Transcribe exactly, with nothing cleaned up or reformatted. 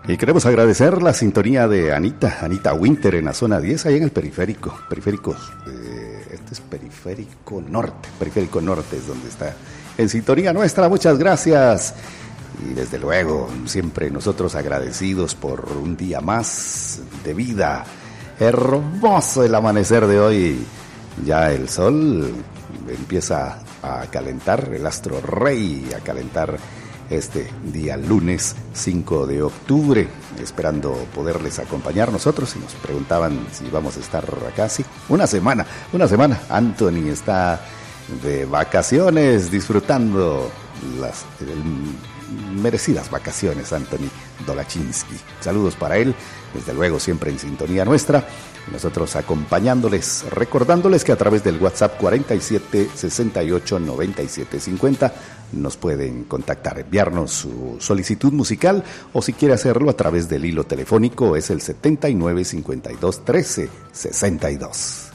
Y queremos agradecer la sintonía de Anita, Anita Winter en la zona diez, ahí en el periférico, periférico, eh, este es periférico norte, periférico norte es donde está en sintonía nuestra, muchas gracias. Y desde luego, siempre nosotros agradecidos por un día más de vida. Hermoso el amanecer de hoy, ya el sol empieza a calentar, el astro rey a calentar este día lunes cinco de octubre, esperando poderles acompañar nosotros. Y nos preguntaban si vamos a estar acá, sí, una semana, una semana. Anthony está de vacaciones, disfrutando las el, merecidas vacaciones, Anthony Dolachinsky. Saludos para él, desde luego siempre en sintonía nuestra. Nosotros acompañándoles, recordándoles que a través del WhatsApp cuarenta y siete, sesenta y ocho, noventa y siete, cincuenta nos pueden contactar, enviarnos su solicitud musical, o si quiere hacerlo a través del hilo telefónico es el setenta y nueve, cincuenta y dos, trece, sesenta y dos.